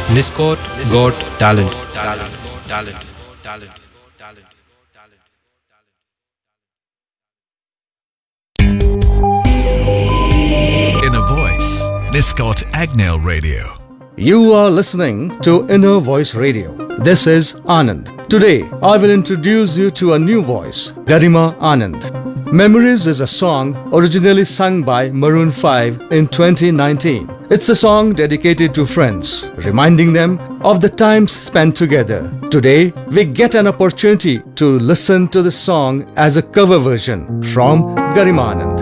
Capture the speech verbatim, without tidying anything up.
Niscott got talent. Talent. Talent. Talent. Talent. Inner Voice, Niscott Agnell Radio. You are listening to Inner Voice Radio. This is Anand. Today, I will introduce you to a new voice, Garima Anand. Memories is a song originally sung by Maroon five in twenty nineteen. It's a song dedicated to friends, reminding them of the times spent together. Today, we get an opportunity to listen to the song as a cover version from Garima Anand.